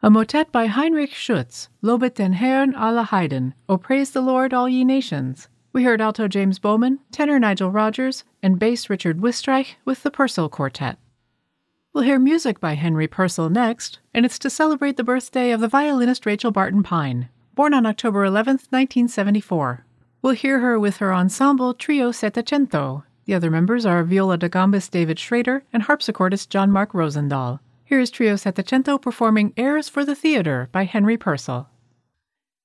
A motet by Heinrich Schütz, Lobet den Herrn alle Heiden, O Praise the Lord, All Ye Nations. We heard alto James Bowman, tenor Nigel Rogers, and bass Richard Wistreich with the Purcell Quartet. We'll hear music by Henry Purcell next, and it's to celebrate the birthday of the violinist Rachel Barton Pine, born on October 11, 1974. We'll hear her with her ensemble Trio Settecento. The other members are viola da gambist David Schrader and harpsichordist John Mark Rosendahl. Here is Trio Settecento performing Airs for the Theatre by Henry Purcell.